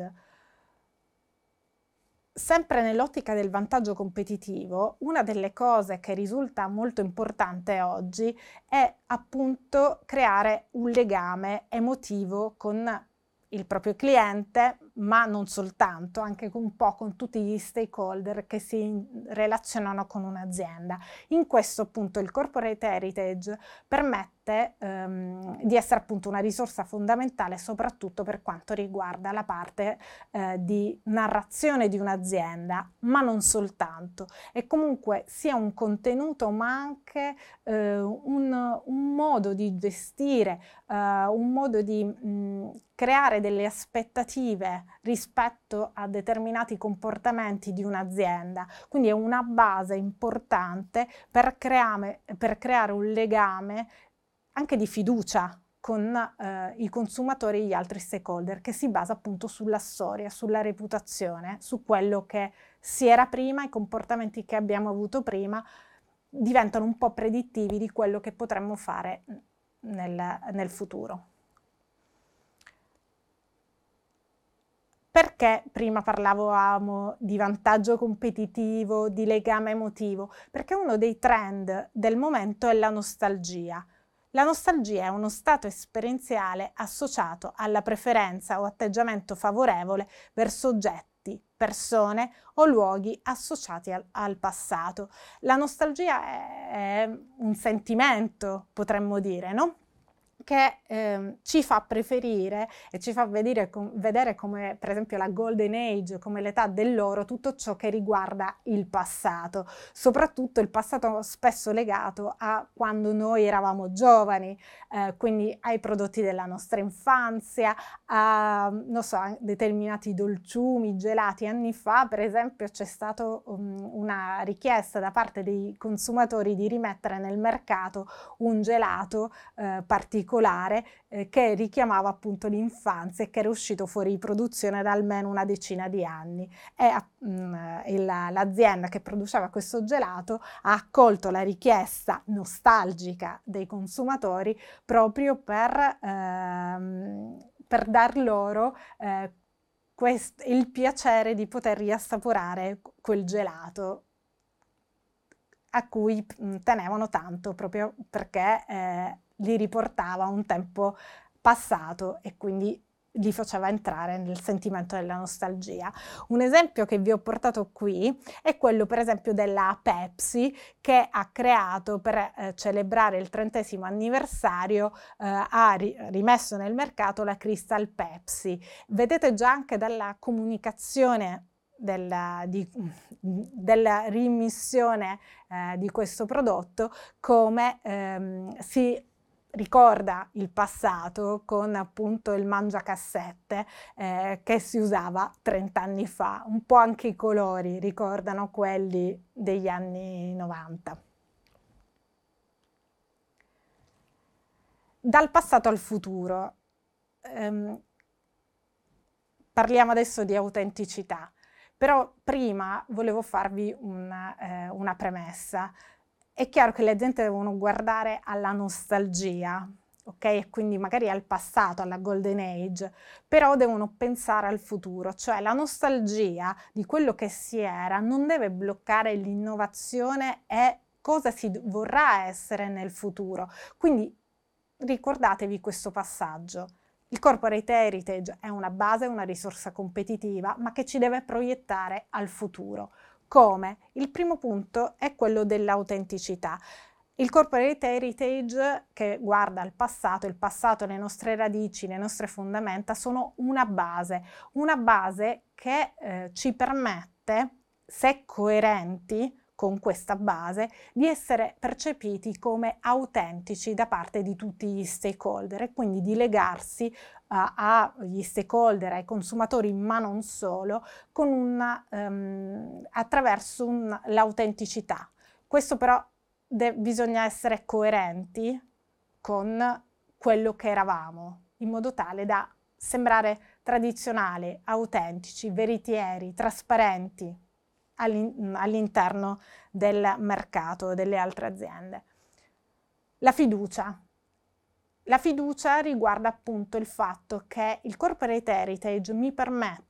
trend. Sempre nell'ottica del vantaggio competitivo, una delle cose che risulta molto importante oggi è appunto creare un legame emotivo con il proprio cliente, ma non soltanto, anche un po' con tutti gli stakeholder che si relazionano con un'azienda. In questo appunto il corporate heritage permette di essere appunto una risorsa fondamentale soprattutto per quanto riguarda la parte di narrazione di un'azienda, ma non soltanto. E comunque sia un contenuto ma anche un modo di gestire, un modo di creare delle aspettative rispetto a determinati comportamenti di un'azienda. Quindi è una base importante per creare un legame anche di fiducia con i consumatori e gli altri stakeholder, che si basa appunto sulla storia, sulla reputazione, su quello che si era prima, i comportamenti che abbiamo avuto prima diventano un po' predittivi di quello che potremmo fare nel futuro. Perché prima parlavamo di vantaggio competitivo, di legame emotivo? Perché uno dei trend del momento è la nostalgia. La nostalgia è uno stato esperienziale associato alla preferenza o atteggiamento favorevole verso oggetti, persone o luoghi associati al passato. La nostalgia è un sentimento, potremmo dire, no? Che ci fa preferire e ci fa vedere come per esempio la Golden Age, come l'età dell'oro, tutto ciò che riguarda il passato, soprattutto il passato spesso legato a quando noi eravamo giovani, quindi ai prodotti della nostra infanzia, a non so, a determinati dolciumi, gelati. Anni fa per esempio c'è stata una richiesta da parte dei consumatori di rimettere nel mercato un gelato particolare che richiamava appunto l'infanzia e che era uscito fuori di produzione da almeno una decina di anni, e l'azienda che produceva questo gelato ha accolto la richiesta nostalgica dei consumatori proprio per dar loro il piacere di poter riassaporare quel gelato a cui tenevano tanto, proprio perché li riportava a un tempo passato e quindi li faceva entrare nel sentimento della nostalgia. Un esempio che vi ho portato qui è quello per esempio della Pepsi, che ha creato per celebrare il 30° anniversario, ha rimesso nel mercato la Crystal Pepsi. Vedete già anche dalla comunicazione della riimmissione di questo prodotto come si ricorda il passato con appunto il mangiacassette che si usava 30 anni fa. Un po' anche i colori ricordano quelli degli anni 90. Dal passato al futuro. Parliamo adesso di autenticità, però prima volevo farvi una premessa. È chiaro che le aziende devono guardare alla nostalgia, ok? E quindi magari al passato, alla Golden Age, però devono pensare al futuro, cioè la nostalgia di quello che si era non deve bloccare l'innovazione e cosa si vorrà essere nel futuro. Quindi ricordatevi questo passaggio. Il corporate heritage è una base, una risorsa competitiva, ma che ci deve proiettare al futuro. Come? Il primo punto è quello dell'autenticità. Il corporate heritage che guarda al passato, il passato, le nostre radici, le nostre fondamenta sono una base che ci permette, se coerenti con questa base, di essere percepiti come autentici da parte di tutti gli stakeholder e quindi di legarsi agli stakeholder, ai consumatori, ma non solo, con attraverso l'autenticità. Questo però bisogna essere coerenti con quello che eravamo, in modo tale da sembrare tradizionali, autentici, veritieri, trasparenti all'interno del mercato delle altre aziende. La fiducia. La fiducia riguarda appunto il fatto che il corporate heritage mi permette